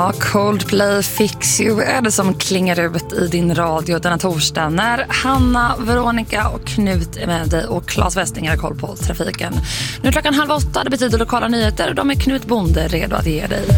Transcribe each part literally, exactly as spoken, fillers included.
Ja, Coldplay Fix You är det som klingar ut i din radio denna torsdag när Hanna, Veronica och Knut är med dig och Claes Westing har koll på trafiken. Nu är klockan halv åtta, det betyder lokala nyheter och de är Knut Bonde redo att ge dig.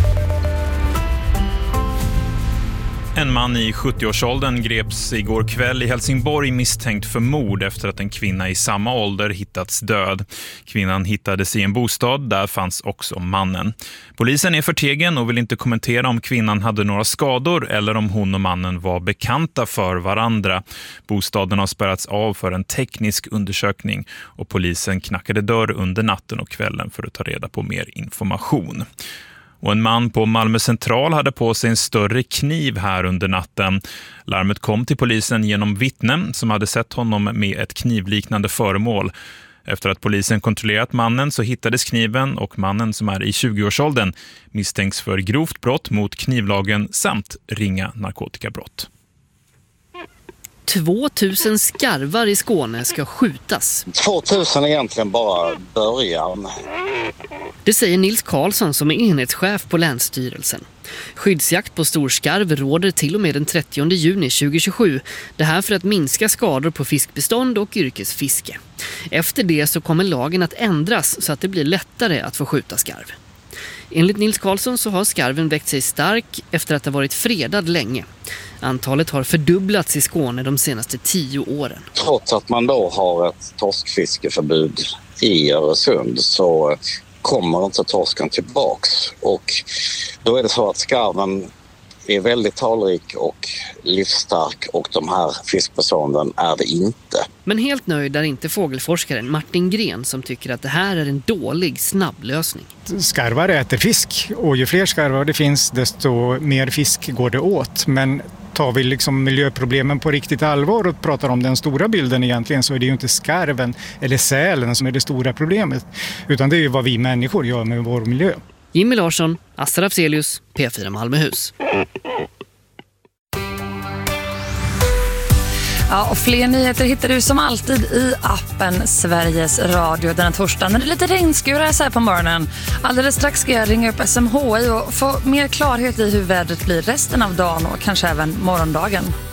En man i sjuttioårsåldern greps igår kväll i Helsingborg misstänkt för mord efter att en kvinna i samma ålder hittats död. Kvinnan hittades i en bostad, där fanns också mannen. Polisen är förtegen och vill inte kommentera om kvinnan hade några skador eller om hon och mannen var bekanta för varandra. Bostaden har spärrats av för en teknisk undersökning och polisen knackade dörr under natten och kvällen för att ta reda på mer information. Och en man på Malmö central hade på sig en större kniv här under natten. Larmet kom till polisen genom vittnen som hade sett honom med ett knivliknande föremål. Efter att polisen kontrollerat mannen så hittades kniven och mannen som är i tjugoårsåldern misstänks för grovt brott mot knivlagen samt ringa narkotikabrott. tvåtusen skarvar i Skåne ska skjutas. tvåtusen är egentligen bara början. Det säger Nils Karlsson som är enhetschef på Länsstyrelsen. Skyddsjakt på storskarv råder till och med den trettionde juni tjugohundratjugosju. Det här för att minska skador på fiskbestånd och yrkesfiske. Efter det så kommer lagen att ändras så att det blir lättare att få skjuta skarv. Enligt Nils Karlsson så har skarven växt sig stark efter att ha varit fredad länge. Antalet har fördubblats i Skåne de senaste tio åren. Trots att man då har ett torskfiskeförbud i Öresund så kommer inte torsken tillbaks. Och då är det så att skarven är väldigt talrik och livsstark och de här fiskbestånden är det inte. Men helt nöjd är inte fågelforskaren Martin Gren som tycker att det här är en dålig snabblösning. Skarvar äter fisk och ju fler skarvar det finns desto mer fisk går det åt. Men tar vi liksom miljöproblemen på riktigt allvar och pratar om den stora bilden egentligen så är det ju inte skarven eller sälen som är det stora problemet. Utan det är ju vad vi människor gör med vår miljö. Jimmy Larsson, Assar Afzelius, P fyra Malmöhus. Ja, och fler nyheter hittar du som alltid i appen Sveriges Radio denna torsdag. När det är lite regnskurar så här på morgonen. Alldeles strax ska jag ringa upp S M H I och få mer klarhet i hur vädret blir resten av dagen och kanske även morgondagen.